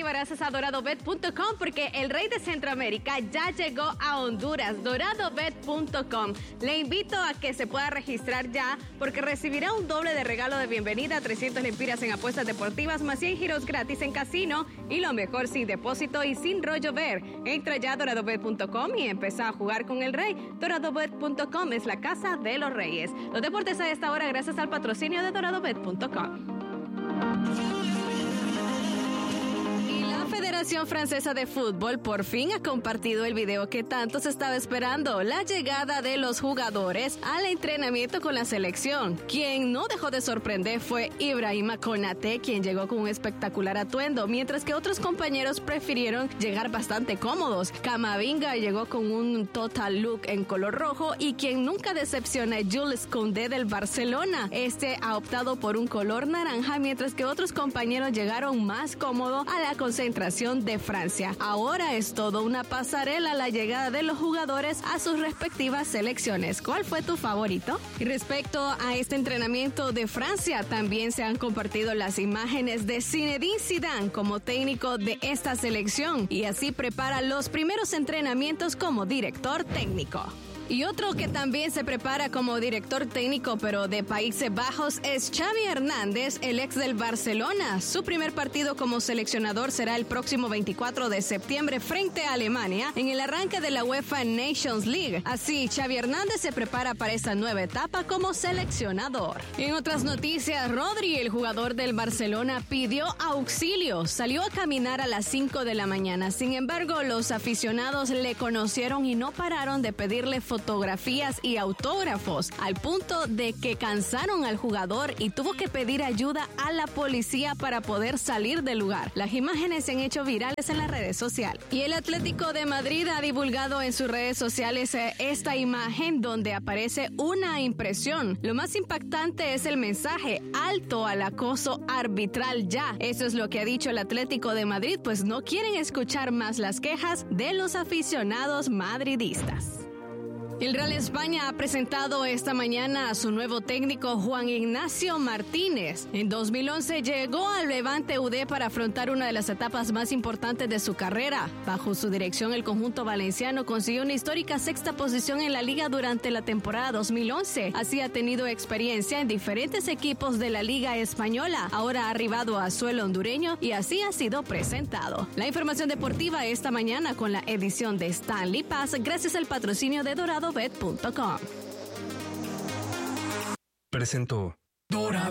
deportiva gracias a doradobet.com porque el rey de Centroamérica ya llegó a Honduras. Doradobet.com. Le invito a que se pueda registrar ya porque recibirá un doble de regalo de bienvenida, 300 lempiras en apuestas deportivas más 100 giros gratis en casino y lo mejor sin depósito y sin rollo ver. Entra ya a doradobet.com y empieza a jugar con el rey. Doradobet.com es la casa de los reyes. Los deportes a esta hora gracias al patrocinio de doradobet.com. La Federación Francesa de Fútbol por fin ha compartido el video que tanto se estaba esperando, la llegada de los jugadores al entrenamiento con la selección. Quien no dejó de sorprender fue Ibrahima Konaté, quien llegó con un espectacular atuendo, mientras que otros compañeros prefirieron llegar bastante cómodos. Camavinga llegó con un total look en color rojo y quien nunca decepciona es Jules Koundé del Barcelona. Este ha optado por un color naranja, mientras que otros compañeros llegaron más cómodos a la concentración de Francia. Ahora es todo una pasarela la llegada de los jugadores a sus respectivas selecciones. ¿Cuál fue tu favorito? Y respecto a este entrenamiento de Francia, también se han compartido las imágenes de Zinedine Zidane como técnico de esta selección y así prepara los primeros entrenamientos como director técnico. Y otro que también se prepara como director técnico, pero de Países Bajos, es Xavi Hernández, el ex del Barcelona. Su primer partido como seleccionador será el próximo 24 de septiembre frente a Alemania en el arranque de la UEFA Nations League. Así, Xavi Hernández se prepara para esta nueva etapa como seleccionador. En otras noticias, Rodri, el jugador del Barcelona, pidió auxilio. Salió a caminar a las 5 de la mañana. Sin embargo, los aficionados le conocieron y no pararon de pedirle fotografías y autógrafos, al punto de que cansaron al jugador y tuvo que pedir ayuda a la policía para poder salir del lugar. Las imágenes se han hecho virales en las redes sociales. Y el Atlético de Madrid ha divulgado en sus redes sociales esta imagen donde aparece una impresión. Lo más impactante es el mensaje: alto al acoso arbitral ya. Eso es lo que ha dicho el Atlético de Madrid, pues no quieren escuchar más las quejas de los aficionados madridistas. El Real España ha presentado esta mañana a su nuevo técnico Juan Ignacio Martínez. En 2011 llegó al Levante UD para afrontar una de las etapas más importantes de su carrera. Bajo su dirección, el conjunto valenciano consiguió una histórica sexta posición en la liga durante la temporada 2011. Así ha tenido experiencia en diferentes equipos de la Liga Española. Ahora ha arribado a suelo hondureño y así ha sido presentado. La información deportiva esta mañana con la edición de Stanley Paz, gracias al patrocinio de doradobet.com. Presentó Dora